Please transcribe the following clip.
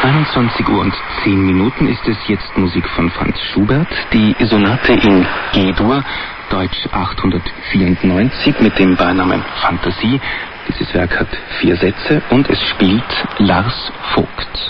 21:10 ist es jetzt Musik von Franz Schubert, die Sonate in G-Dur, Deutsch 894 mit dem Beinamen Fantasie. Dieses Werk hat 4 Sätze und es spielt Lars Vogt.